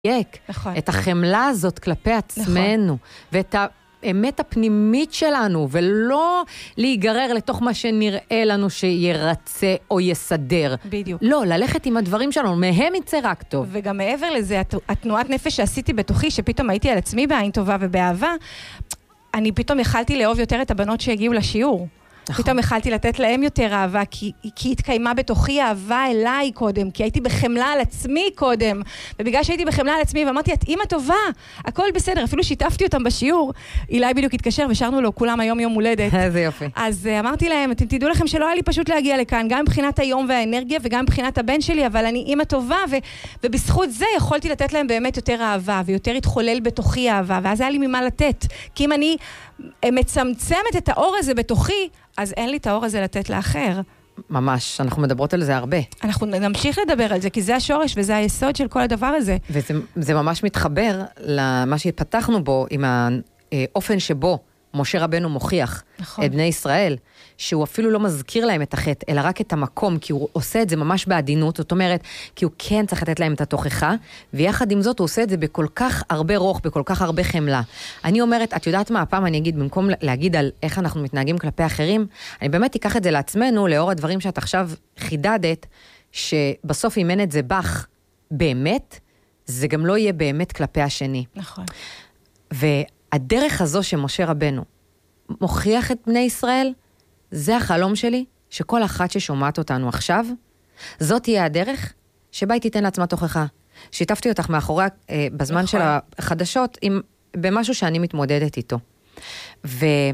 נכון. את החמלה הזאת כלפי עצמנו, ואת האמת הפנימית שלנו, ולא להיגרר לתוך מה שנראה לנו שירצה או יסדר. בדיוק. לא, ללכת עם הדברים שלנו, מהם יצא רק טוב. וגם מעבר לזה, התנועת נפש שעשיתי בתוכי, שפתאום הייתי על עצמי בעין טובה ובאהבה, אני פתאום יכלתי לאהוב יותר את הבנות שהגיעו לשיעור. פתאום יכלתי לתת להם יותר אהבה, כי התקיימה בתוכי אהבה אליי קודם, כי הייתי בחמלה על עצמי קודם, ובגלל שהייתי בחמלה על עצמי, ואמרתי, את אימא טובה, הכל בסדר, אפילו שיתפתי אותם בשיעור, אילי בדיוק התקשר, ושרנו לו כולם היום יום הולדת. איזה יופי. אז אמרתי להם, אתם תדעו לכם שלא היה לי פשוט להגיע לכאן, גם מבחינת היום והאנרגיה, וגם מבחינת הבן שלי, אבל אני אימא טובה, ובזכות זה יכולתי לתת להם באמת יותר אהבה, ויותר התחולל בתוכי אהבה, ואז היה לי ממה לתת. כי אם אני מצמצמת את האור הזה בתוכי, אז אין לי את האור הזה לתת לאחר. ממש, אנחנו מדברות על זה הרבה. אנחנו נמשיך לדבר על זה, כי זה השורש וזה היסוד של כל הדבר הזה. וזה ממש מתחבר למה שפתחנו בו, עם האופן שבו משה רבנו מוכיח את בני ישראל, שהוא אפילו לא מזכיר להם את החטא, אלא רק את המקום, כי הוא עושה את זה ממש בעדינות, זאת אומרת, כי הוא כן צריך לתת להם את התוכחה, ויחד עם זאת הוא עושה את זה בכל כך הרבה רוח, בכל כך הרבה חמלה. אני אומרת, את יודעת מה, הפעם אני אגיד, במקום להגיד על איך אנחנו מתנהגים כלפי אחרים, אני באמת אקח את זה לעצמנו, לאור הדברים שאת עכשיו חידדת, שבסוף אם אין את זה בך באמת, זה גם לא יהיה באמת כלפי השני. נכון. והדרך הזו שמשה רבנו מוכיח את בני ישראל, זה החלום שלי, שכל אחת ששומעת אותנו עכשיו, זאת תהיה הדרך שבה היא תיתן לעצמה תוכחה. שיתפתי אותך מאחורי, בזמן של החדשות, במשהו שאני מתמודדת איתו. והיה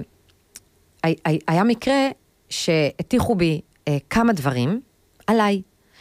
מקרה שהטיחו בי כמה דברים עליי,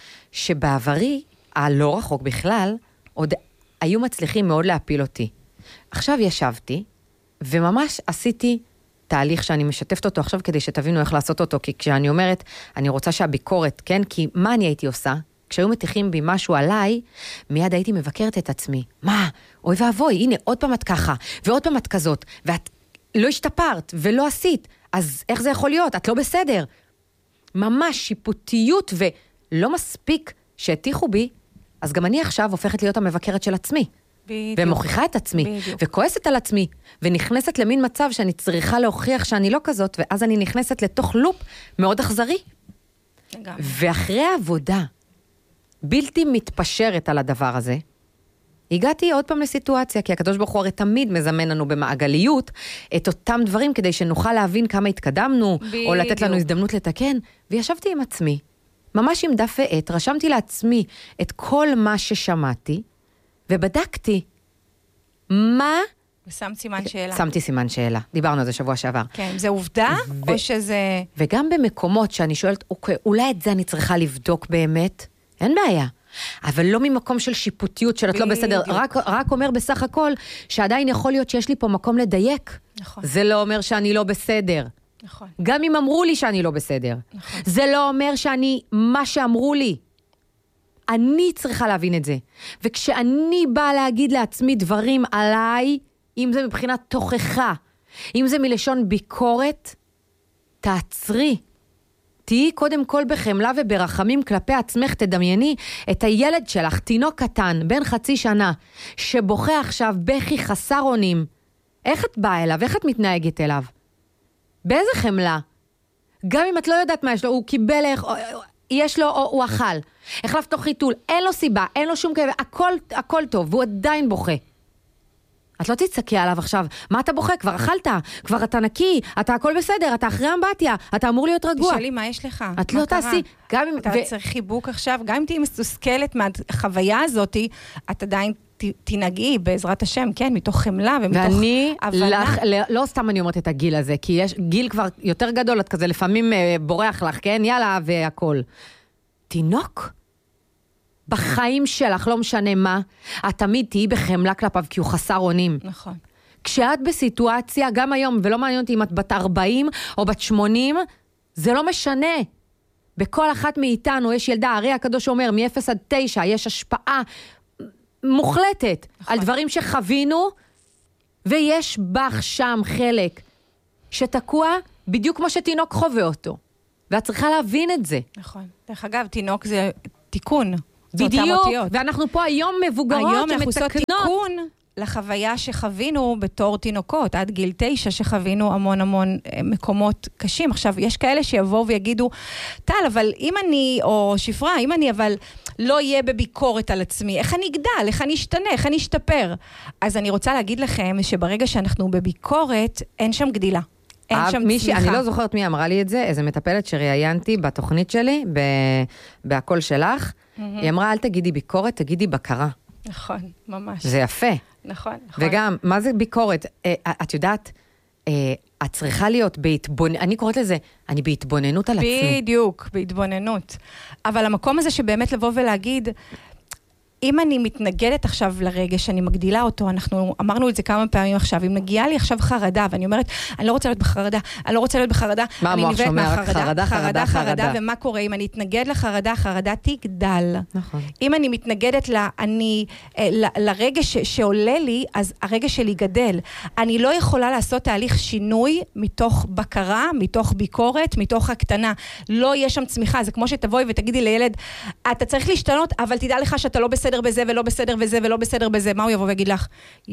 שבעברי, הלא רחוק בכלל, עוד היו מצליחים מאוד להפיל אותי. עכשיו ישבתי, וממש עשיתי תהליך שאני משתפת אותו עכשיו כדי שתבינו איך לעשות אותו, כי כשאני אומרת, אני רוצה שהביקורת, כן? כי מה אני הייתי עושה? כשהיו מתיחים בי משהו עליי, מיד הייתי מבקרת את עצמי. מה? אוי ואבוי, הנה, עוד פעם את ככה, ועוד פעם את כזאת, ואת לא השתפרת, ולא עשית, אז איך זה יכול להיות? את לא בסדר. ממש שיפוטיות, ולא מספיק שהטיחו בי, אז גם אני עכשיו הופכת להיות המבקרת של עצמי. בדיוק. ומוכיחה את עצמי, בדיוק. וכועסת על עצמי, ונכנסת למין מצב שאני צריכה להוכיח שאני לא כזאת, ואז אני נכנסת לתוך לופ מאוד אכזרי. גם. ואחרי העבודה, בלתי מתפשרת על הדבר הזה, הגעתי עוד פעם לסיטואציה, כי הקדוש ברוך הוא הרי תמיד מזמן לנו במעגליות, את אותם דברים כדי שנוכל להבין כמה התקדמנו, או לתת לנו הזדמנות לתקן, וישבתי עם עצמי, ממש עם דף ועט, רשמתי לעצמי את כל מה ששמעתי, ובדקתי מה... ושמת סימן שאלה. שמתי סימן שאלה. דיברנו על זה שבוע שעבר. כן, זה עובדה או שזה... וגם במקומות שאני שואלת, אוקיי, אולי את זה אני צריכה לבדוק באמת? אין בעיה. אבל לא ממקום של שיפוטיות, של את לא בסדר. רק אומר בסך הכל, שעדיין יכול להיות שיש לי פה מקום לדייק. נכון. זה לא אומר שאני לא בסדר. נכון. גם אם אמרו לי שאני לא בסדר. נכון. זה לא אומר שאני, מה שאמרו לי. אני צריכה להבין את זה. וכשאני באה להגיד לעצמי דברים עליי, אם זה מבחינת תוכחה, אם זה מלשון ביקורת, תעצרי. תהי קודם כל בחמלה וברחמים כלפי עצמך, תדמייני את הילד שלך, תינוק קטן, בן 0.5 שנה, שבוכה עכשיו בכי חסר אונים. איך את באה אליו? איך את מתנהגת אליו? באיזה חמלה? גם אם את לא יודעת מה יש לו, הוא קיבל לך... יש לו, או הוא אכל. החלף תוך חיתול, אין לו סיבה, אין לו שום כאב, הכל טוב, והוא עדיין בוכה. את לא תצטקי עליו עכשיו, מה אתה בוכה? כבר אכלת, כבר אתה נקי, אתה הכל בסדר, אתה אחרי אמבטיה, אתה אמור להיות רגוע. תשאלי מה יש לך, את לא תעשי, גם אם... אתה צריך חיבוק עכשיו, גם אם תהי מסוסכלת מהחוויה הזאת, את עדיין תנהגי בעזרת השם, כן, מתוך חמלה ומתוך הבנה. ואני, לא סתם אני אומרת את הגיל הזה, כי יש גיל כבר יותר גדול, את כזה לפעמים בורח לך, כן, יאללה והכל. תינוק? בחיים שלך, לא משנה מה, את תמיד תהיי בחמלה כלפיו, כי הוא חסר אונים. נכון. כשאת בסיטואציה, גם היום, ולא מעניין אותי אם את בת 40 או בת 80, זה לא משנה. בכל אחת מאיתנו יש ילדה, הרי הקדוש אומר, מ-0 עד 9, יש השפעה מוחלטת נכון. על דברים שחווינו, ויש בך שם חלק שתקוע בדיוק כמו שתינוק חווה אותו. ואת צריכה להבין את זה. נכון. דרך אגב, תינוק זה תיקון. בדיוק, ואנחנו פה היום מבוגרות היום אנחנו עושות תיקון לחוויה שחווינו בתור תינוקות, עד גיל 9 שחווינו המון המון מקומות קשים. עכשיו, יש כאלה שיבואו ויגידו, טל, אבל אם אני, או שפרה, אם אני אבל לא יהיה בביקורת על עצמי, איך אני אגדל, איך אני אשתנה, איך אני אשתפר? אז אני רוצה להגיד לכם שברגע שאנחנו בביקורת, אין שם גדילה. אין שם צמיחה. אני לא זוכרת מי אמרה לי את זה, איזה מטפלת שראיינתי בתוכנית שלי, בהכל שלך, היא אמרה, אל תגידי ביקורת, תגידי בקרה. נכון, ממש. זה יפה. נכון. וגם, מה זה ביקורת? את יודעת, את צריכה להיות אני קוראת לזה, אני בהתבוננות על עצמי. בדיוק, בהתבוננות. אבל המקום הזה שבאמת לבוא ולהגיד, אם אני מתנגדת עכשיו לרגע שאני מגדילה אותו, אנחנו אמרנו את זה כמה פעמים עכשיו, אם מגיעה לי עכשיו חרדה, ואני אומרת, אני לא רוצה להיות בחרדה, אני לא רוצה להיות בחרדה, מה המוח שומע? רק חרדה. ומה קורה? אם אני אתנגד לחרדה, חרדה תגדל. נכון. אם אני מתנגדת לרגע שעולה לי, אז הרגע שלי גדל. אני לא יכולה לעשות תהליך שינוי מתוך בקרה, מתוך ביקורת, מתוך הקטנה. לא יהיה שם צמיחה, זה כמו שתבואי ותגידי לילד, אתה צריך להשתנות, אבל תדע לך שאתה לא בסדר בזה, ולא בסדר בזה, ולא בסדר בזה. מה הוא יבוא ויגיד לך?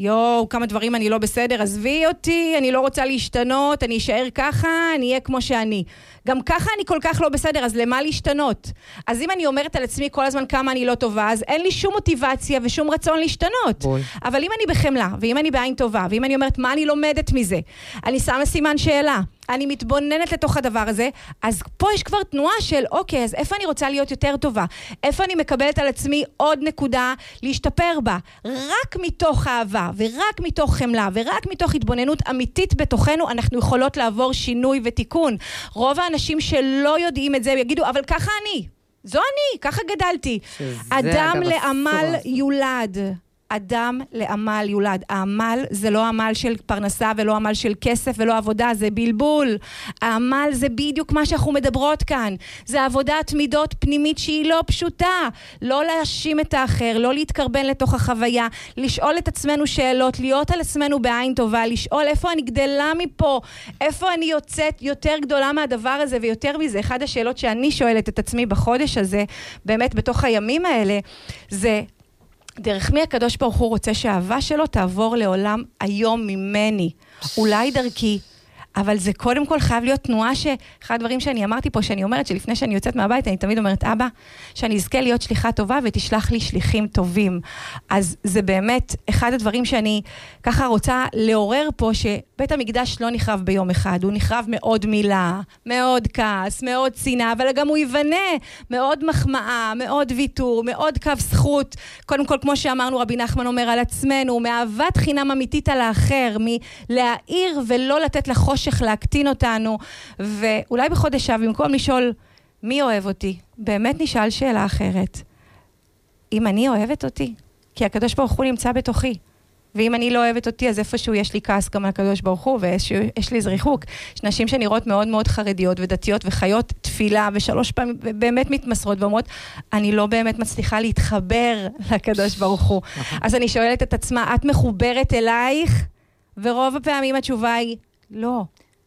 כמה דברים אני לא בסדר, עזבי אותי, אני לא רוצה להשתנות, אני אשאר ככה, אני אהיה כמו שאני. גם ככה אני כל כך לא בסדר, אז למה להשתנות? אז אם אני אומרת על עצמי כל הזמן כמה אני לא טובה, אז אין לי שום מוטיבציה ושום רצון להשתנות. אבל אם אני בחמלה, ואם אני בעין טובה, ואם אני אומרת מה אני לומדת מזה, אני שמה סימן שאלה, אני מתבוננת לתוך הדבר הזה, אז פה יש כבר תנועה של, אוקיי, אז איפה אני רוצה להיות יותר טובה? איפה אני מקבלת על עצמי עוד נקודה להשתפר בה? רק מתוך אהבה, ורק מתוך חמלה, ורק מתוך התבוננות אמיתית בתוכנו, אנחנו יכולות לעבור שינוי ותיקון. רוב האנשים שלא יודעים את זה, יגידו, אבל ככה אני. זו אני, ככה גדלתי. אדם לעמל יולד. אדם לעמל יולד. העמל זה לא עמל של פרנסה ולא עמל של כסף ולא עבודה, זה בלבול. העמל זה בדיוק מה שאנחנו מדברות כאן. זה עבודת מידות פנימית שהיא לא פשוטה. לא להאשים את האחר, לא להתקרבן לתוך החוויה, לשאול את עצמנו שאלות, להיות על עצמנו בעין טובה, לשאול איפה אני גדלה מפה, איפה אני יוצאת יותר גדולה מהדבר הזה ויותר מזה. אחד השאלות שאני שואלת את עצמי בחודש הזה, באמת בתוך הימים האלה, זה דרך מי הקדוש ברוך הוא רוצה שהאהבה שלו תעבור לעולם היום ממני. אולי דרכי, אבל זה קודם כל חייב להיות תנועה שאחד הדברים שאני אמרתי פה, שאני אומרת שלפני שאני יוצאת מהבית, אני תמיד אומרת, אבא, שאני אזכה להיות שליחה טובה ותשלח לי שליחים טובים. אז זה באמת אחד הדברים שאני ככה רוצה לעורר פה, שבית המקדש לא נחרב ביום אחד, הוא נחרב מאוד מילה, מאוד כעס, מאוד צנעה, אבל גם הוא יבנה מאוד מחמאה, מאוד ויתור, מאוד קו זכות. קודם כל, כמו שאמרנו, רבי נחמן אומר על עצמנו, מאהבת חינם אמיתית על האחר, מלהאיר ולא לתת לחושך להקטין אותנו, ואולי בחודש אב, במקום לשאול מי אוהב אותי, באמת נשאל שאלה אחרת. אם אני אוהבת אותי, כי הקדוש ברוך הוא נמצא בתוכי, ואם אני לא אוהבת אותי, אז איפשהו יש לי כעס גם על הקדוש ברוך הוא, ויש לי זריחוק. יש נשים שנראות מאוד מאוד חרדיות ודתיות, וחיות תפילה, ושלוש פעמים באמת מתמסרות, ואומרות, אני לא באמת מצליחה להתחבר לקדוש ברוך הוא. אז אני שואלת את עצמה, את מחוברת אלייך? ורוב הפעמים התשובה היא, לא.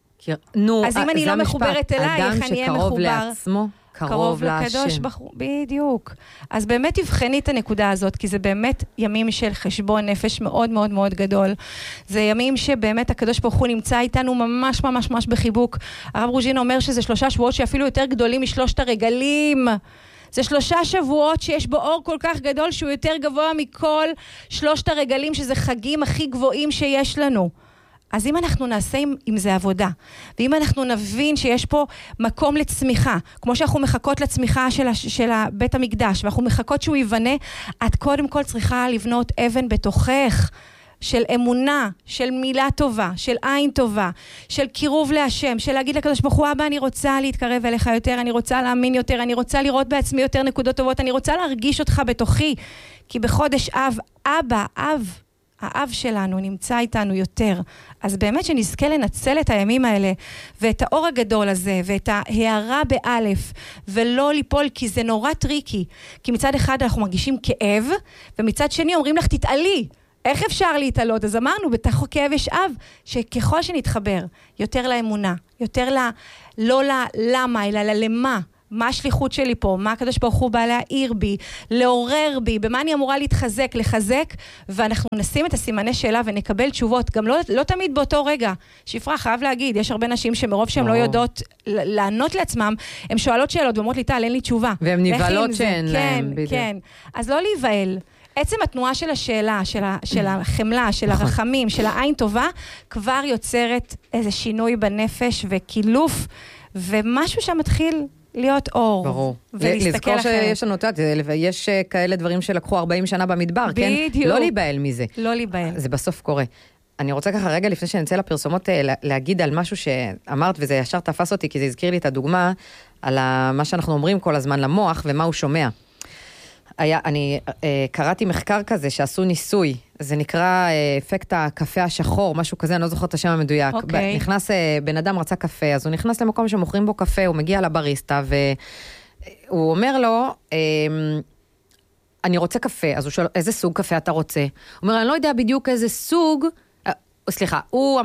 אז אם אני לא מחוברת אלייך, אני אהיה מחובר. לעצמו, קרוב לקדוש בחור, בדיוק. אז באמת תבחני את הנקודה הזאת, כי זה באמת ימים של חשבון נפש מאוד מאוד מאוד גדול. זה ימים שבאמת הקדוש ברוך הוא נמצא איתנו ממש ממש ממש בחיבוק. הרב רוז'ין אומר שזה 3 שבועות שאפילו יותר גדולים משלושת הרגלים. זה 3 שבועות שיש בו אור כל כך גדול, שהוא יותר גבוה מכל 3 הרגלים, שזה חגים הכי גבוהים שיש לנו. אז אם אנחנו נעשה עם זה עבודה, ואם אנחנו נבין שיש פה מקום לצמיחה, כמו שאנחנו מחכות לצמיחה של בית המקדש, ואנחנו מחכות שהוא יבנה, את קודם כל צריכה לבנות אבן בתוכך, של אמונה, של מילה טובה, של עין טובה, של קירוב להשם, של להגיד לקדוש ברוך הוא, אבא, אני רוצה להתקרב אליך יותר, אני רוצה להאמין יותר, אני רוצה לראות בעצמי יותר נקודות טובות, אני רוצה להרגיש אותך בתוכי, כי בחודש אב, אבא, האב שלנו נמצא איתנו יותר. אז באמת שנזכה לנצל את הימים האלה, ואת האור הגדול הזה, ואת ההערה באלף, ולא ליפול, כי זה נורא טריקי. כי מצד אחד אנחנו מרגישים כאב, ומצד שני אומרים לך, תתעלי. איך אפשר להתעלות? אז אמרנו, בתוך כאב יש אב, שככל שנתחבר יותר לאמונה, יותר לא למה, אלא ללמה, מה השליחות שלי פה, מה הקדוש ברוך הוא בא להעיר בי, לעורר בי, במה אני אמורה להתחזק, לחזק, ואנחנו נשים את הסימני שאלה ונקבל תשובות, גם לא תמיד באותו רגע. שפרה, חייב להגיד, יש הרבה נשים שמרוב שהן לא יודעות לענות לעצמם, הן שואלות שאלות ואומרות לי, טל, אין לי תשובה. והן נבהלות שאין להם. כן. אז לא להיבהל. עצם התנועה של השאלה, של החמלה, של הרחמים, של העין טובה, כבר יוצרת איזה שינוי בנפש וקילוף, ומשהו שם מתחיל להיות אור. ברור. ולהסתכל לזכור אחרת. שיש לנו, יש כאלה דברים שלקחו 40 שנה במדבר, כן? בדיוק. לא להיבהל מזה. לא להיבהל. זה בסוף קורה. אני רוצה ככה רגע לפני שנצא לפרסומות להגיד על משהו שאמרת, וזה ישר תפס אותי, כי זה הזכיר לי את הדוגמה, על מה שאנחנו אומרים כל הזמן למוח, ומה הוא שומע. אני קראתי מחקר כזה שעשו ניסוי, זה נקרא אפקט הקפה השחור, משהו כזה, אני לא זוכרת את השם המדויק. נכנס, בן אדם רצה קפה, אז הוא נכנס למקום שמוכרים בו קפה, הוא מגיע לבריסטה, והוא אומר לו, אני רוצה קפה, אז הוא שואל, איזה סוג קפה אתה רוצה? הוא אומר, אני לא יודע בדיוק איזה סוג, סליחה,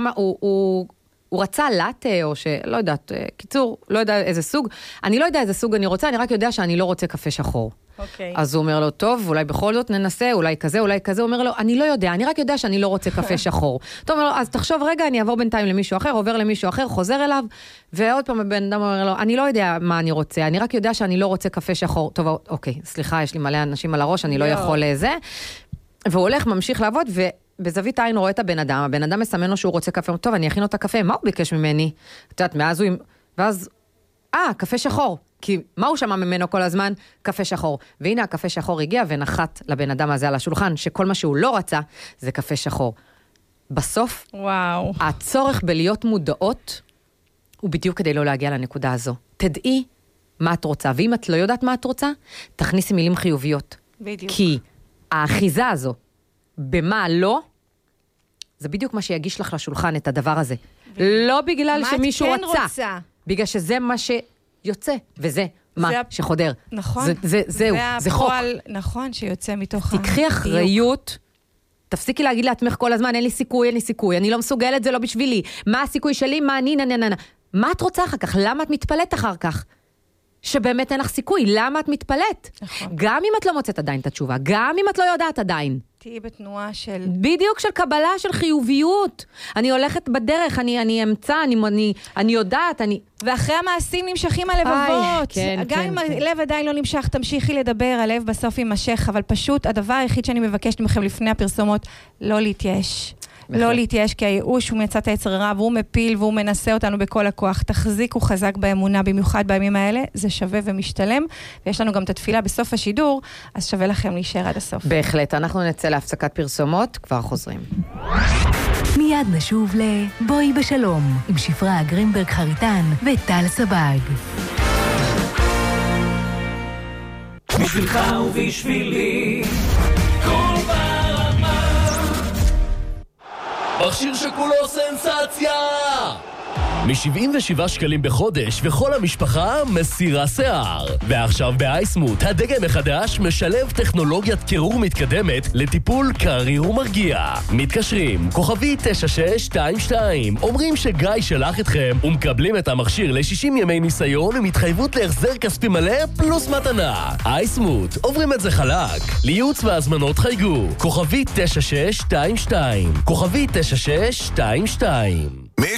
הוא רצה לטה, או שלא יודעת, קיצור, לא יודע איזה סוג, אני לא יודע איזה סוג אני רוצה, אני רק יודע שאני לא רוצה קפה שחור. אז הוא אומר לו, טוב, אולי בכל זאת ננסה, אולי כזה, הוא אומר לו, אני לא יודע, אני רק יודע שאני לא רוצה קפה שחור. טוב, אומר לו, אז תחשוב רגע, אני אעבור בינתיים למישהו אחר, עובר למישהו אחר, חוזר אליו, ועוד פעם הבן אדם אומר לו, אני לא יודע מה אני רוצה, אני רק יודע שאני לא רוצה קפה שחור. טוב, אוקיי, סליחה, יש לי מלא אנשים על הראש, אני לא יכול לזה. והוא הולך, ממשיך לעבוד, ובזווית העין רואה את הבן אדם מסמן לו שהוא רוצה קפה, טוב, אני אכין לו את הקפה, מה הוא ביקש ממני? את יודעת, ואז, קפה שחור. כי מה הוא שמע ממנו כל הזמן? קפה שחור. והנה הקפה שחור הגיע ונחת לבן אדם הזה על השולחן, שכל מה שהוא לא רצה זה קפה שחור. בסוף, הצורך בלהיות מודעות, הוא בדיוק כדי לא להגיע לנקודה הזו. תדעי מה את רוצה, ואם את לא יודעת מה את רוצה, תכניסי מילים חיוביות. בדיוק. כי האחיזה הזו, במה לא, זה בדיוק מה שיגיש לך לשולחן את הדבר הזה. לא בגלל שמישהו רצה. בגלל שזה מה שיוצא, וזה מה שחודר. נכון. זהו, זה חוק. נכון, שיוצא מתוך... תקחי אחריות, תפסיקי להגיד לעצמך כל הזמן, אין לי סיכוי, אני לא מסוגלת, זה לא בשבילי. מה הסיכוי שלי? מה אני? מה את רוצה אחר כך? למה את מתפלאת אחר כך? שבאמת אין לך סיכוי, למה את מתפלאת? נכון. גם אם את לא מוצאת עדיין את התשובה, גם אם את לא יודעת עדיין. תהיי בתנועה של... בדיוק של קבלה, של חיוביות. אני הולכת בדרך, אני אמצא, אני יודעת, ואחרי המעשים נמשכים הלבבות. כן, גם אם הלב עדיין לא נמשך, תמשיכי לדבר, הלב בסוף יימשך, אבל פשוט הדבר היחיד שאני מבקשת מכם לפני הפרסומות, לא להתייאש. לא להתייאש, כי הייאוש הוא מצאת היצר רע, והוא מפיל והוא מנסה אותנו בכל הכוח. תחזיקו חזק באמונה, במיוחד בימים האלה, זה שווה ומשתלם, ויש לנו גם את התפילה בסוף השידור, אז שווה לכם להישאר עד הסוף. בהחלט, אנחנו נצא להפסקת פרסומות, כבר חוזרים. מיד נשוב לבואי בשלום, עם שפרה גרינברג חריטן וטל סבג. בשבילך ובשבילי, כל ברמה. מכשיר שכולו סנסציה! מ-77 שקלים בחודש וכל המשפחה מסירה שיער. ועכשיו באייסמוט, הדגם החדש משלב טכנולוגיית קירור מתקדמת לטיפול קריר ומרגיע. מתקשרים, כוכבי 9622, אומרים שגיא שלח אתכם ומקבלים את המכשיר ל-60 ימי ניסיון עם התחייבות להחזר כספי מלא פלוס מתנה. אייסמוט, עוברים את זה חלק. לייעוץ והזמנות חייגו, כוכבי 9622, כוכבי 9622.